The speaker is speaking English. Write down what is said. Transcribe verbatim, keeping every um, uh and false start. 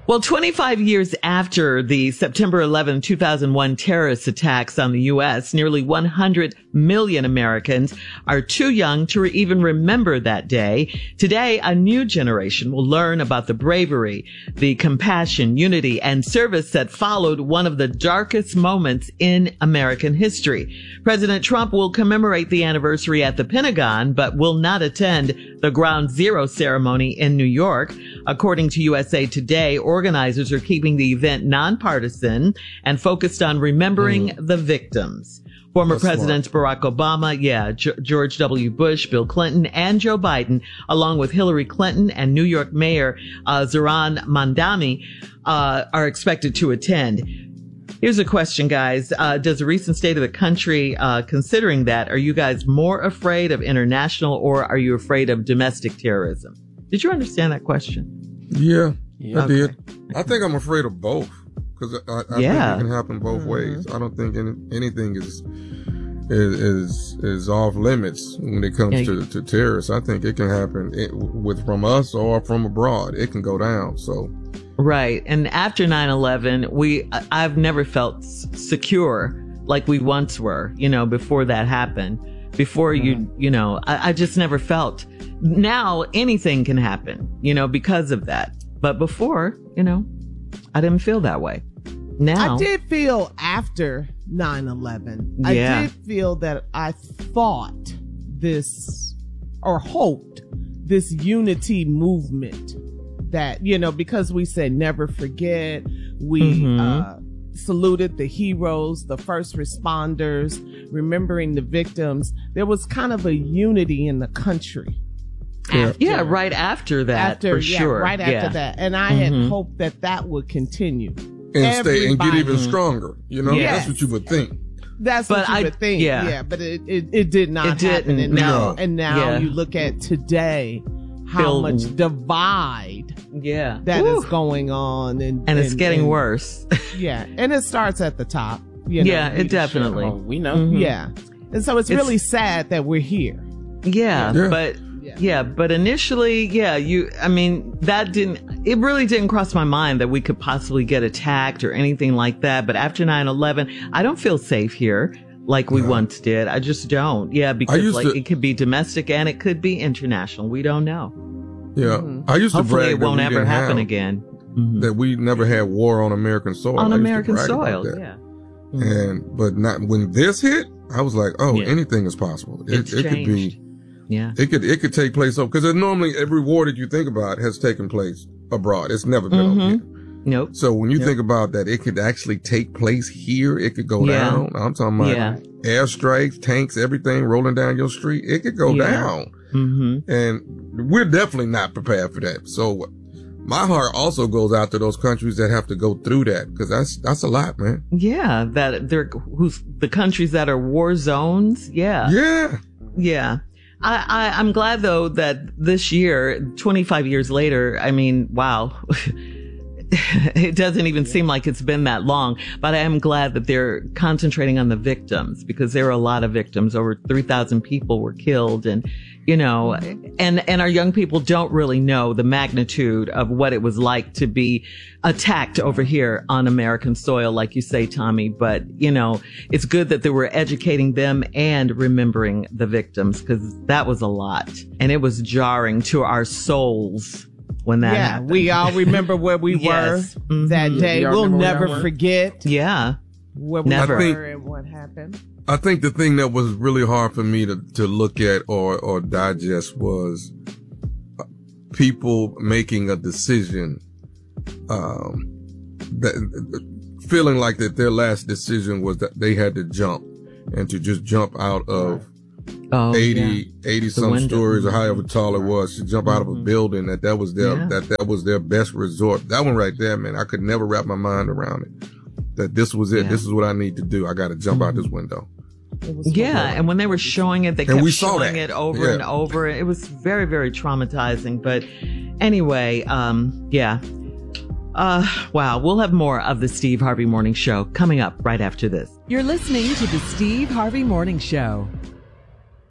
Well, twenty-five years after the September eleventh, two thousand one terrorist attacks on the U S, nearly one hundred million Americans are too young to re- even remember that day. Today, a new generation will learn about the bravery, the compassion, unity, and service that followed one of the darkest moments in American history. President Trump will commemorate the anniversary at the Pentagon, but will not attend the Ground Zero ceremony in New York. According to U S A Today, organizers are keeping the event nonpartisan and focused on remembering mm. the victims. Former That's Presidents smart. Barack Obama, yeah, G- George W. Bush, Bill Clinton, and Joe Biden, along with Hillary Clinton and New York Mayor uh, Zohran Mamdani, uh, are expected to attend. Here's a question, guys. Uh, does the recent state of the country, uh, considering that, are you guys more afraid of international or are you afraid of domestic terrorism? Did you understand that question? Yeah, yeah. I okay. did. I think I'm afraid of both because I, I yeah. think it can happen both mm-hmm. ways. I don't think any, anything is, is is is off limits when it comes yeah. to, to terrorists. I think it can happen it, with from us or from abroad. It can go down. So. Right. And after nine eleven, we, I've never felt secure like we once were, you know, before that happened. Before mm-hmm. you, you know, I, I just never felt. Now anything can happen, you know, because of that. But before, you know, I didn't feel that way. Now. I did feel after nine eleven. Yeah. I did feel that I thought this or hoped this unity movement that, you know, because we said never forget, we mm-hmm. uh, saluted the heroes, the first responders, remembering the victims. There was kind of a unity in the country. Yeah, after, yeah right after that, after, for yeah, sure. Right after yeah. that. And I mm-hmm. had hoped that that would continue. And Everybody. stay and get even stronger. You know, yes. that's what you would think. That's but what you I, would think. Yeah. yeah but it, it, it did not it happen. And now, no. and now yeah. you look at today, how Feel, much divide yeah. that Woo. is going on. And, and it's and, getting and, worse. yeah. And it starts at the top. You know, yeah, it definitely. Oh, we know. Mm-hmm. Yeah. And so it's, it's really sad that we're here. Yeah, yeah. but yeah. yeah, but initially, yeah, you, I mean, that didn't, it really didn't cross my mind that we could possibly get attacked or anything like that. But after nine eleven, I don't feel safe here like we yeah. once did. I just don't. Yeah, because like to, it could be domestic and it could be international. We don't know. Yeah. Mm-hmm. I used to Hopefully brag it won't that we ever happen have, again. Mm-hmm. That we never had war on American soil. On I American soil, yeah. Mm-hmm. And, but not, when this hit, I was like, oh, yeah. anything is possible. It, it could be, yeah, it could, it could take place. Because normally every war that you think about has taken place abroad. It's never been mm-hmm. over here. Nope. So when you nope. think about that, it could actually take place here. It could go yeah. down. I'm talking about yeah. airstrikes, tanks, everything rolling down your street. It could go yeah. down. Mm-hmm. And we're definitely not prepared for that. So my heart also goes out to those countries that have to go through that, because that's that's a lot, man. Yeah, that they're who's the countries that are war zones. Yeah, yeah, yeah. I, I I'm glad though that this year, twenty-five years later, I mean, wow. It doesn't even seem like it's been that long, but I am glad that they're concentrating on the victims, because there are a lot of victims. Over three thousand people were killed, and, you know, and, and our young people don't really know the magnitude of what it was like to be attacked over here on American soil, like you say, Tommy. But, you know, it's good that they were educating them and remembering the victims, because that was a lot, and it was jarring to our souls. When that yeah, happened. We all remember where we yes. were mm-hmm. that day. Yeah, we'll never forget. Yeah. Where we never. were think, and what happened. I think the thing that was really hard for me to, to look at or, or digest was people making a decision, um, that feeling like that their last decision was that they had to jump and to just jump out of Oh, eighty, yeah. eighty some window. stories or however tall it was to jump out mm-hmm. of a building, that that was their, yeah. that that was their best resort. That one right there, man, I could never wrap my mind around it. That this was it. Yeah. This is what I need to do. I got to jump mm-hmm. out this window. Yeah. And when they were showing it, they and kept we saw showing that. it over yeah. and over. It was very, very traumatizing. But anyway, um, yeah. Uh, wow. We'll have more of the Steve Harvey Morning Show coming up right after this. You're listening to the Steve Harvey Morning Show.